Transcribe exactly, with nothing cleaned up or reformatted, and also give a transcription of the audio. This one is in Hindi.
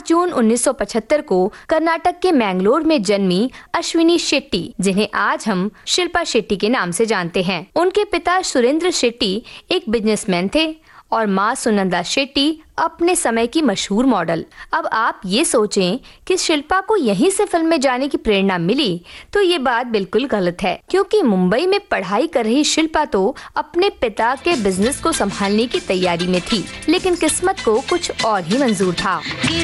जून उन्नीस सौ पचहत्तर को कर्नाटक के मैंगलोर में जन्मी अश्विनी शेट्टी, जिन्हें आज हम शिल्पा शेट्टी के नाम से जानते हैं। उनके पिता सुरेंद्र शेट्टी एक बिजनेसमैन थे और माँ सुनंदा शेट्टी अपने समय की मशहूर मॉडल। अब आप ये सोचें कि शिल्पा को यहीं से फिल्म में जाने की प्रेरणा मिली, तो ये बात बिल्कुल गलत है, क्योंकि मुंबई में पढ़ाई कर रही शिल्पा तो अपने पिता के बिजनेस को संभालने की तैयारी में थी, लेकिन किस्मत को कुछ और ही मंजूर था।